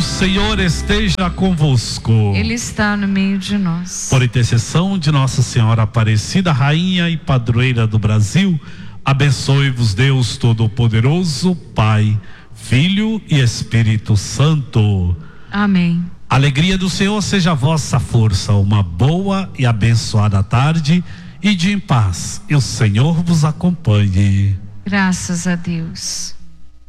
O Senhor esteja convosco. Ele está no meio de nós. Por intercessão de Nossa Senhora Aparecida, Rainha e Padroeira do Brasil, abençoe-vos Deus Todo-Poderoso, Pai, Filho e Espírito Santo. Amém. A alegria do Senhor seja a vossa força. Uma boa e abençoada tarde e de em paz. E o Senhor vos acompanhe. Graças a Deus.